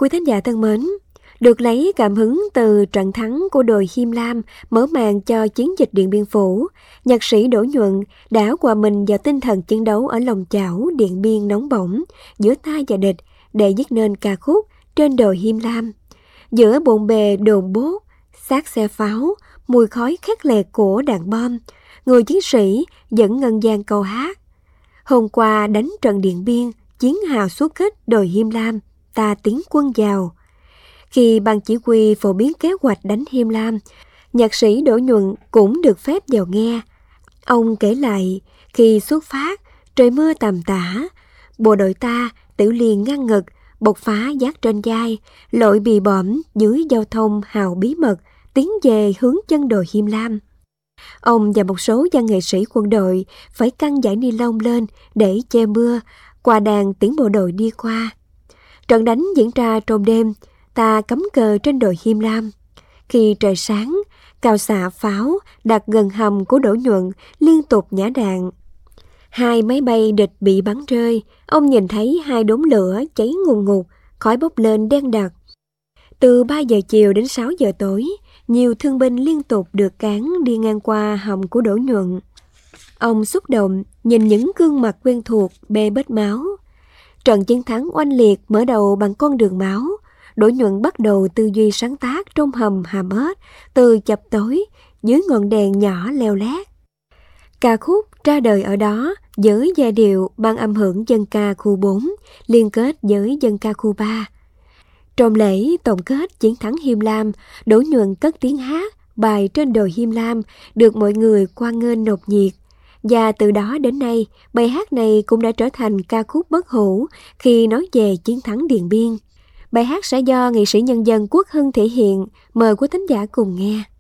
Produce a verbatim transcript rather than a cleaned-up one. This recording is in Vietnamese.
Quý thính giả thân mến, được lấy cảm hứng từ trận thắng của đồi Him Lam mở màn cho chiến dịch Điện Biên Phủ, nhạc sĩ Đỗ Nhuận đã hòa mình vào tinh thần chiến đấu ở lòng chảo Điện Biên nóng bỏng giữa ta và địch để viết nên ca khúc Trên đồi Him Lam. Giữa bộn bề đồn bốt, xác xe pháo, mùi khói khét lẹt của đạn bom, người chiến sĩ vẫn ngân vang câu hát: hôm qua đánh trận Điện Biên, chiến hào xuất kích đồi Him Lam, ta tiến quân vào. Khi ban chỉ huy phổ biến kế hoạch đánh Him Lam, nhạc sĩ Đỗ Nhuận cũng được phép vào nghe. Ông kể lại, khi xuất phát, trời mưa tầm tã, bộ đội ta tiểu liền ngang ngực, bộc phá giác trên vai, lội bì bõm dưới giao thông hào bí mật, tiến về hướng chân đồi Him Lam. Ông và một số văn nghệ sĩ quân đội phải căng dải ni lông lên để che mưa, qua đàn tiễn bộ đội đi qua. Trận đánh diễn ra trong đêm, ta cắm cờ trên đồi Him Lam. Khi trời sáng, cào xạ pháo đặt gần hầm của Đỗ Nhuận liên tục nhả đạn. Hai máy bay địch bị bắn rơi, ông nhìn thấy hai đốm lửa cháy ngùn ngụt, khói bốc lên đen đặc. Từ ba giờ chiều đến sáu giờ tối, nhiều thương binh liên tục được cán đi ngang qua hầm của Đỗ Nhuận. Ông xúc động nhìn những gương mặt quen thuộc bê bết máu. Trận chiến thắng oanh liệt mở đầu bằng con đường máu. Đỗ Nhuận bắt đầu tư duy sáng tác trong hầm hàm ếch, từ chập tối dưới ngọn đèn nhỏ leo lét. Ca khúc ra đời ở đó với giai điệu ban âm hưởng dân ca khu bốn liên kết với dân ca khu ba. Trong lễ tổng kết chiến thắng Him Lam, Đỗ Nhuận cất tiếng hát bài Trên đồi Him Lam được mọi người hoan nghênh nồng nhiệt. Và từ đó đến nay, bài hát này cũng đã trở thành ca khúc bất hủ khi nói về chiến thắng Điện Biên. Bài hát sẽ do nghệ sĩ nhân dân Quốc Hưng thể hiện, mời quý thính giả cùng nghe.